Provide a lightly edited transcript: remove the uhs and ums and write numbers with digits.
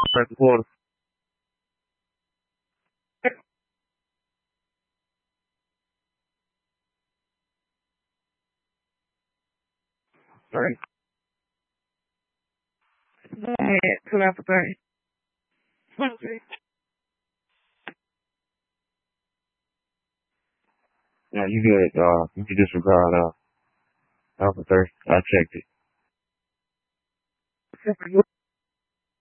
second quarter. Right. Go ahead. 2 after 30. Okay. Yeah, you good. You can disregard after 30. I checked it.